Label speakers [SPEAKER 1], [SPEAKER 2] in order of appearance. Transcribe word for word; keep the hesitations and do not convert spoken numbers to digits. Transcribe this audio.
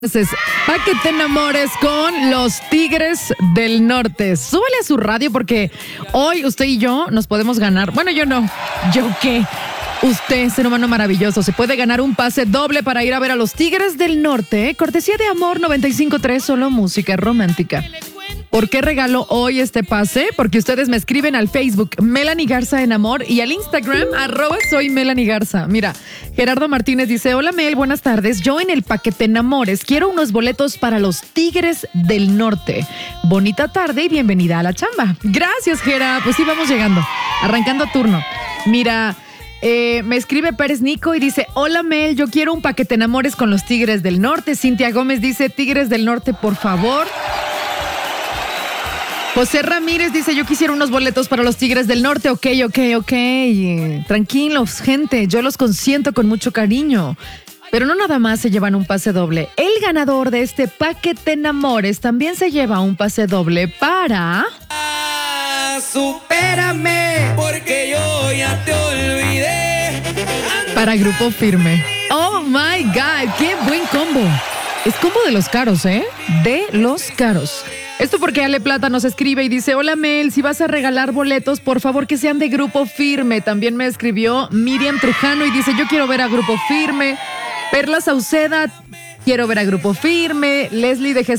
[SPEAKER 1] Entonces, para que te enamores con los Tigres del Norte. Súbele a su radio porque hoy usted y yo nos podemos ganar. Bueno, yo no. ¿Yo qué? Usted, ser humano maravilloso, se puede ganar un pase doble para ir a ver a los Tigres del Norte. Cortesía de Amor noventa y cinco punto tres, solo música romántica. ¿Por qué regalo hoy este pase? Porque ustedes me escriben al Facebook Melanie Garza en Amor y al Instagram arroba soy Melanie Garza. Mira, Gerardo Martínez dice: hola Mel, buenas tardes. Yo en el paquete enamores quiero unos boletos para los Tigres del Norte. Bonita tarde y bienvenida a la chamba. Gracias, Gera. Pues sí, vamos llegando. Arrancando turno. Mira, eh, me escribe Pérez Nico y dice: hola Mel, yo quiero un paquete enamores con los Tigres del Norte. Cintia Gómez dice: Tigres del Norte, por favor. José Ramírez dice: yo quisiera unos boletos para los Tigres del Norte. Ok, ok, ok. Tranquilos, gente, yo los consiento con mucho cariño. Pero no nada más se llevan un pase doble. El ganador de este paquete enamores también se lleva un pase doble para...
[SPEAKER 2] Ah, supérame, porque yo ya te olvidé.
[SPEAKER 1] Para Grupo Firme. Oh my God, qué buen combo. Es combo de los caros, ¿eh? De los caros. Esto porque Ale Plata nos escribe y dice: hola Mel, si vas a regalar boletos, por favor que sean de Grupo Firme. También me escribió Miriam Trujano y dice: yo quiero ver a Grupo Firme. Perla Sauceda, quiero ver a Grupo Firme. Leslie de Jesús